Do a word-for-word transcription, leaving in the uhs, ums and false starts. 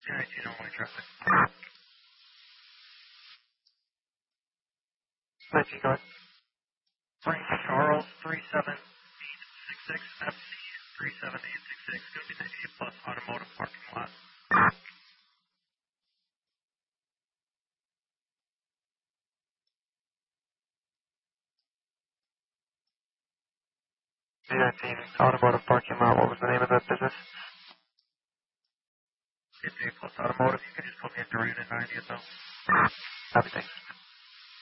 two nineteen only traffic. nineteen, go ahead. three Charles, three seven eight six six, F C three seven eight six six, going to be the A plus automotive parking lot. two nineteen automotive parking lot, what was the name of that business? It's A plus automotive, you can just put me at Durant at ninety at though. Happy thanks.